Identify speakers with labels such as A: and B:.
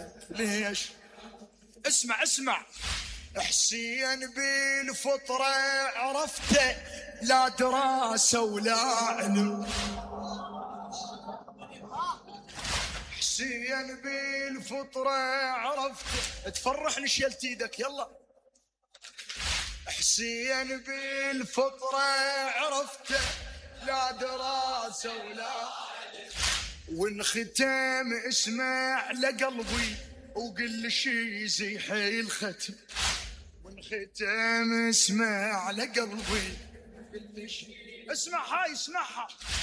A: ليش؟ اسمع اسمع. حسين بالفطرة عرفته، لا دراسة ولا علم. حسين بالفطرة عرفته، تفرحني شيلت ايدك يلا. حسين بالفطرة عرفته، لا دراسة ولا علم. وانختم اسمع لقلبي وقل شي زي حي الختم. وانختم اسمع لقلبي. اسمع هاي اسمعها.